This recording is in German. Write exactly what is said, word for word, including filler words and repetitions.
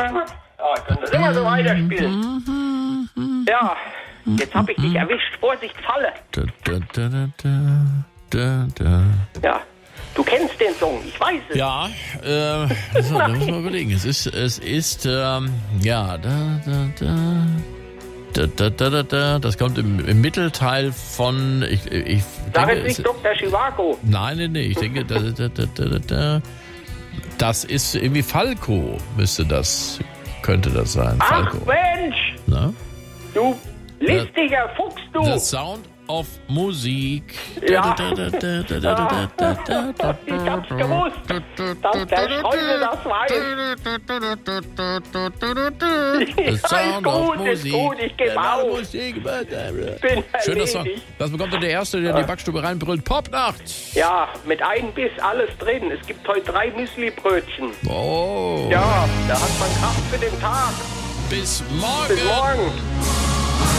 Ja, können das immer so weiterspielen. Ja, jetzt hab ich dich erwischt. Vorsicht, Falle. Da, da, da, da, da, da. Ja, du kennst den Song, ich weiß es. Ja, äh, so, da muss man überlegen. Es ist, es ist, ähm, ja, da, da, da. Da, da, da, da, da. Das kommt im, im Mittelteil von. Ich, ich Sag denke, jetzt nicht es, Doktor Chivago. Nein, nein, nein. Ich denke, da, da, da, da, da, da. Das ist irgendwie Falco, müsste das, könnte das sein. Ach Falco. Mensch, Na? du listiger Fuchs, du. The Sound of Musik. Ja. Da, da, da, da, da, da, da, da, da, Ich hab's gewusst, dass der Streusel das weiß. The Sound Ja, ist of gut, ist Musik. gut, ich geb Ja, auf. Musik. Bin Schöner Song. erledigt. Das bekommt dann der Erste, der in die Backstube reinbrüllt. Popnacht. Ja, mit einem Biss alles drin. Es gibt heute drei Müsli-Brötchen. Oh. Ja, da hat man Kraft für den Tag. Bis morgen. Bis morgen.